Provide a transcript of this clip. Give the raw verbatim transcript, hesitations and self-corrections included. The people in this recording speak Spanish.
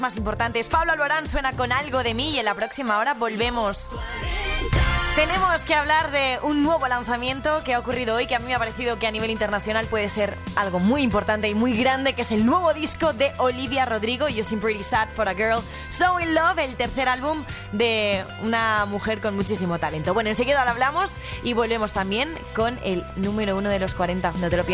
Más importantes. Pablo Alborán suena con Algo de mí y en la próxima hora volvemos. Tenemos que hablar de un nuevo lanzamiento que ha ocurrido hoy, que a mí me ha parecido que a nivel internacional puede ser algo muy importante y muy grande, que es el nuevo disco de Olivia Rodrigo, You Seem Pretty Sad for a Girl, So In Love, el tercer álbum de una mujer con muchísimo talento. Bueno, enseguida lo hablamos y volvemos también con el número uno de los cuarenta. No te lo pierdas.